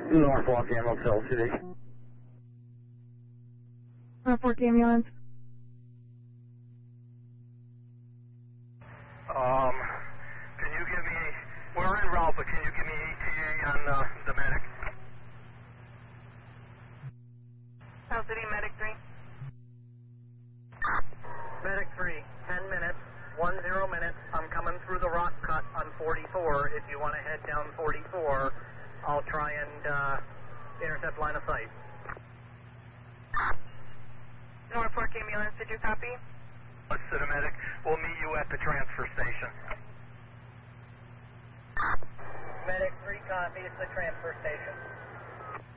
Norfolk Ambulance LTD. Norfolk Ambulance. Can you give me, we're en route, but can you give me ETA on the medic? LTD Medic 3. Medic 3, 10 minutes, 10 minutes. I'm coming through the rock cut on 44. If you want to head down 44, I'll try and intercept line of sight. Norfolk Ambulance, did you copy? Let's to the medic. We'll meet you at the transfer station. Medic 3 copy, it's the transfer station.